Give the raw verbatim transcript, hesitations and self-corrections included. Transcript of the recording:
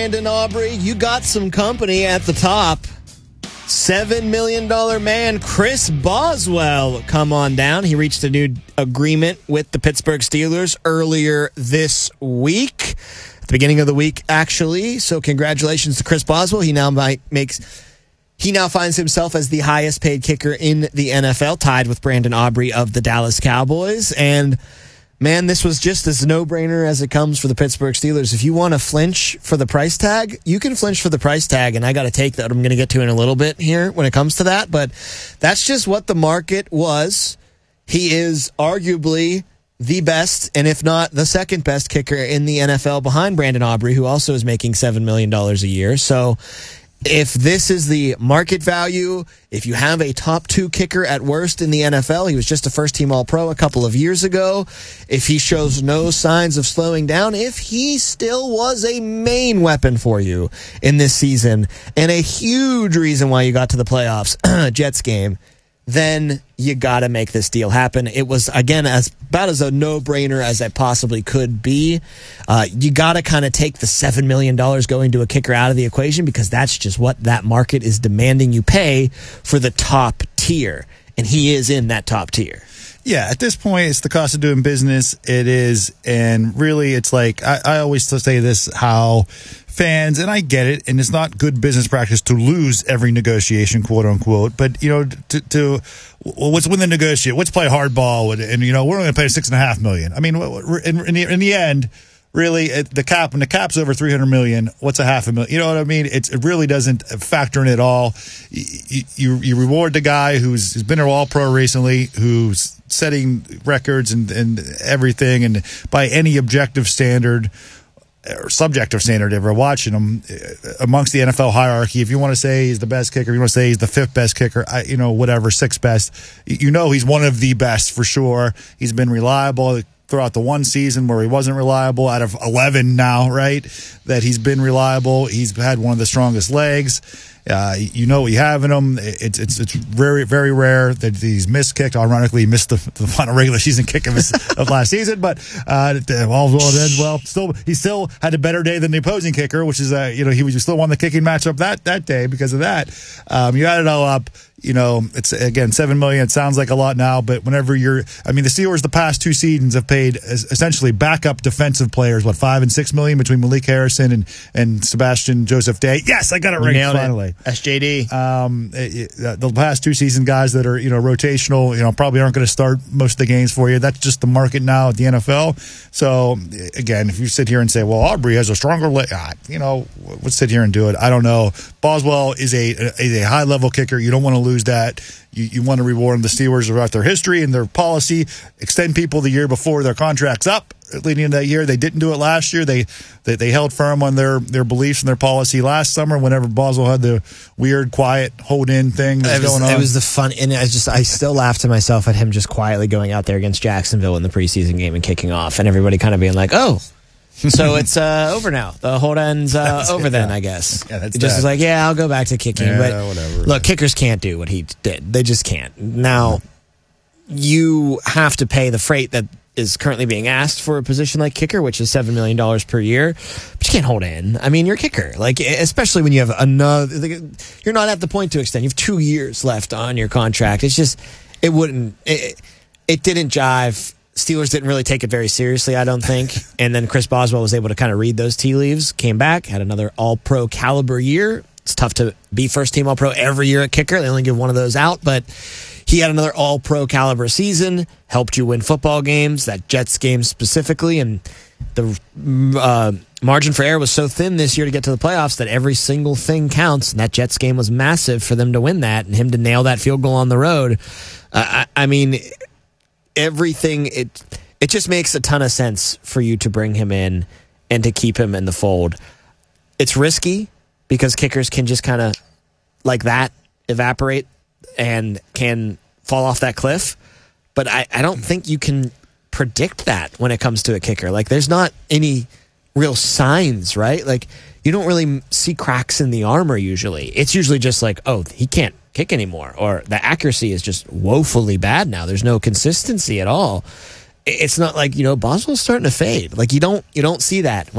Brandon Aubrey, you got some company at the top. seven million dollars man Chris Boswell, come on down. He reached a new agreement with the Pittsburgh Steelers earlier this week. At the beginning of the week, actually. So congratulations to Chris Boswell. He now might makes... He now finds himself as the highest paid kicker in the N F L, tied with Brandon Aubrey of the Dallas Cowboys. And, man, this was just as no-brainer as it comes for the Pittsburgh Steelers. If you want to flinch for the price tag, you can flinch for the price tag, and I got to take that. I'm going to get to in a little bit here when it comes to that. But that's just what the market was. He is arguably the best, and if not the second best kicker in the N F L behind Brandon Aubrey, who also is making seven million dollars a year. So if this is the market value, if you have a top two kicker at worst in the N F L, he was just a first-team All-Pro a couple of years ago, if he shows no signs of slowing down, if he still was a main weapon for you in this season, and a huge reason why you got to the playoffs, Jets game, then you got to make this deal happen. It was, again, as about as a no-brainer as it possibly could be. Uh, you got to kind of take the seven million dollars going to a kicker out of the equation, because that's just what that market is demanding you pay for the top tier. And he is in that top tier. Yeah, at this point, it's the cost of doing business. It is, and really, it's like, I, I always say this, how fans, and I get it, and it's not good business practice to lose every negotiation, quote unquote, but, you know, to, to what's win the negotiate, let's play hardball, and, and, you know, we're only going to pay six and a half million. I mean, in, in, the, in the end, really, the cap, when the cap's over three hundred million, what's a half a million? You know what I mean? It's, it really doesn't factor in at all. You, you, you reward the guy who's, who's been an all-pro recently, who's setting records and, and everything, and by any objective standard or subjective standard, if we're watching him amongst the N F L hierarchy, if you want to say he's the best kicker, you want to say he's the fifth best kicker, I, you know, whatever, sixth best, you know, he's one of the best for sure. He's been reliable throughout the one season where he wasn't reliable, out of eleven now, right, that he's been reliable. He's had one of the strongest legs. Uh, you know what you have in him. It's it's it's very very rare that he's missed kicked. Ironically, he missed the, the final regular season kick of his of last season, but uh, all well then well. Still, he still had a better day than the opposing kicker, which is uh, you know he was still won the kicking matchup that that day because of that. Um, you add it all up. You know, it's again seven million. It sounds like a lot now, but whenever you're, I mean, the Steelers the past two seasons have paid essentially backup defensive players what five and six million between Malik Harrison and and Sebastian Joseph Day. Yes, I got it right finally. S J D. Um, it, it, the past two season guys that are you know rotational, you know, probably aren't going to start most of the games for you. That's just the market now at the N F L. So again, if you sit here and say, well, Aubrey has a stronger leg, you know, let's sit here and do it. I don't know. Boswell is a is a high level kicker. You don't want to lose that. You, you want to reward them. The Steelers about their history and their policy. Extend people the year before their contract's up. Leading into that year, they didn't do it last year. They they, they held firm on their, their beliefs and their policy last summer. Whenever Boswell had the weird, quiet, hold in thing that was, was going on, it was the fun. And I just I still laugh to myself at him just quietly going out there against Jacksonville in the preseason game and kicking off, and everybody kind of being like, "Oh." So it's uh, over now. The hold end's uh, over it, then, yeah. I guess. Yeah, that's it just bad. is like, yeah, I'll go back to kicking. Yeah, but whatever. Look, kickers can't do what he did. They just can't. Now, you have to pay the freight that is currently being asked for a position like kicker, which is seven million dollars per year. But you can't hold in. I mean, you're a kicker. Like, especially when you have another... You're not at the point to extend. You have two years left on your contract. It's just... It wouldn't... It, it didn't jive... Steelers didn't really take it very seriously, I don't think. And then Chris Boswell was able to kind of read those tea leaves, came back, had another all-pro caliber year. It's tough to be first-team all-pro every year at kicker. They only give one of those out, but he had another all-pro caliber season, helped you win football games, that Jets game specifically, and the uh, margin for error was so thin this year to get to the playoffs that every single thing counts, and that Jets game was massive for them to win that, and him to nail that field goal on the road. Uh, I, I mean... Everything, it it just makes a ton of sense for you to bring him in and to keep him in the fold. It's risky because kickers can just kind of like that evaporate and can fall off that cliff. But I, I don't think you can predict that when it comes to a kicker. Like, there's not any real signs, right? Like, you don't really see cracks in the armor usually. It's usually just like, oh, he can't kick anymore, or the accuracy is just woefully bad now. There's no consistency at all. It's not like, you know, Boswell's starting to fade. Like, you don't you don't see that when